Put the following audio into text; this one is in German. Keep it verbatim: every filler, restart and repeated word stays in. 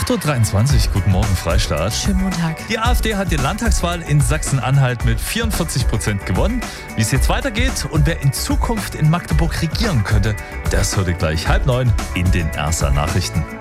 acht Uhr dreiundzwanzig, guten Morgen Freistaat. Schönen guten Tag. Die AfD hat die Landtagswahl in Sachsen-Anhalt mit vierundvierzig Prozent gewonnen. Wie es jetzt weitergeht und wer in Zukunft in Magdeburg regieren könnte, das hört ihr gleich halb neun in den R S A Nachrichten.